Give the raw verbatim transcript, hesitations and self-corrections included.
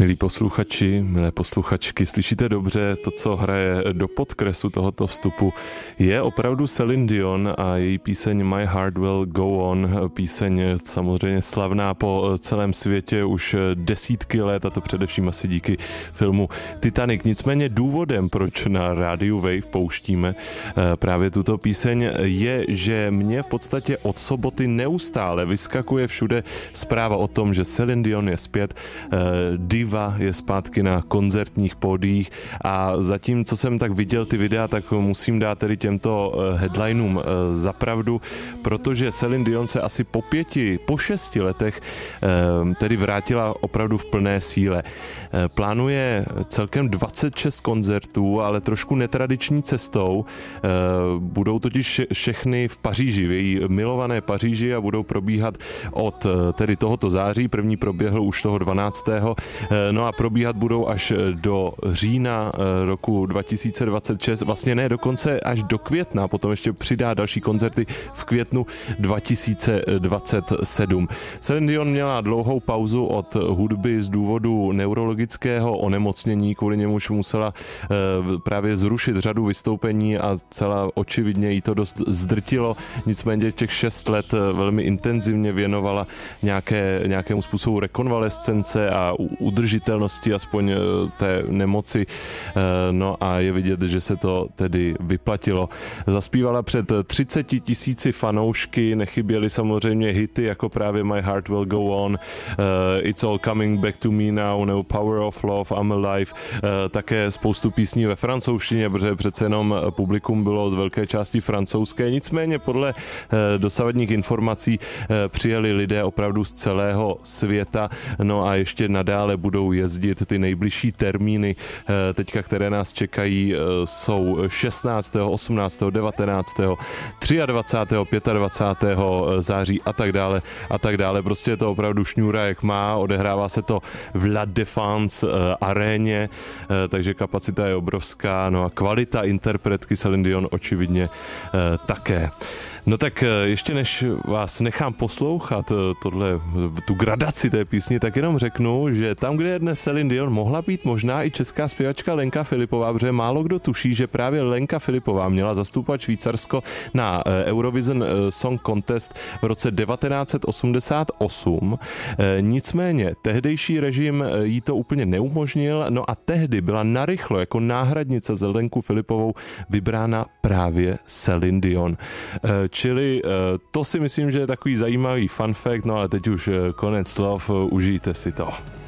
Milí posluchači, milé posluchačky, slyšíte dobře, to, co hraje do podkresu tohoto vstupu, je opravdu Celine Dion a její píseň My Heart Will Go On, píseň samozřejmě slavná po celém světě už desítky let, a to především asi díky filmu Titanic. Nicméně důvodem, proč na rádiu Wave pouštíme právě tuto píseň, je, že mě v podstatě od soboty neustále vyskakuje všude zpráva o tom, že Celine Dion je zpět, diva je zpátky na koncertních pódiích a zatím, co jsem tak viděl ty videa, tak musím dát tedy těmto headlineům za pravdu, protože Celine Dion se asi po pěti, po šesti letech tedy vrátila opravdu v plné síle. Plánuje celkem dvacet šest koncertů, ale trošku netradiční cestou. Budou totiž všechny v Paříži, v její milované Paříži, a budou probíhat od tedy tohoto září, první proběhl už toho dvanáctého No a probíhat budou až do října roku dva tisíce dvacet šest, vlastně ne, dokonce až do května, potom ještě přidá další koncerty v květnu dva tisíce dvacet sedm. Celine Dion měla dlouhou pauzu od hudby z důvodu neurologického onemocnění, kvůli němuž musela právě zrušit řadu vystoupení a celá očividně jí to dost zdrtilo, nicméně těch šest let velmi intenzivně věnovala nějaké, nějakému způsobu rekonvalescence a udržitelnosti aspoň té nemoci, no a je vidět, že se to tedy vyplatilo. Zaspívala před třiceti tisíci fanoušky, nechyběly samozřejmě hity jako právě My Heart Will Go On, It's All Coming Back to Me Now nebo Power of Love, I'm Alive, také spoustu písní ve francouzštině, protože přece jenom publikum bylo z velké části francouzské, nicméně podle dosavadních informací přijeli lidé opravdu z celého světa, no a ještě nadále budou jezdit. Ty nejbližší termíny teďka, které nás čekají, jsou šestnáctého, osmnáctého, devatenáctého, dvacátého třetího, dvacátého pátého září a tak dále a tak dále. Prostě je to opravdu šňůra, jak má, odehrává se to v La Défense aréně, takže kapacita je obrovská, no a kvalita interpretky Celine Dion očividně také. No tak ještě než vás nechám poslouchat tohle, tu gradaci té písni, tak jenom řeknu, že tam, kde je dnes Celine Dion, mohla být možná i česká zpěvačka Lenka Filipová, protože málo kdo tuší, že právě Lenka Filipová měla zastupovat Švýcarsko na Eurovision Song Contest v roce devatenáct set osmdesát osm. Nicméně tehdejší režim jí to úplně neumožnil, no a tehdy byla narychlo jako náhradnice za Lenku Filipovou vybrána právě Celine Dion. Čili to si myslím, že je takový zajímavý fun fact, no ale teď už konec slov, užijte si to.